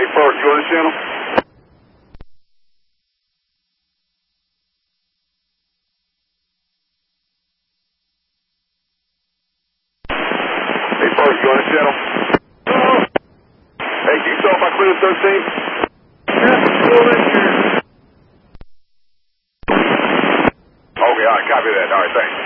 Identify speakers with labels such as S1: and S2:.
S1: Hey, Park, you on the channel? Hey, Park, you on the channel? Hey, can you tell if I cleared 13?
S2: Yeah, still in here.
S1: Okay, all right, copy that. All right, thanks.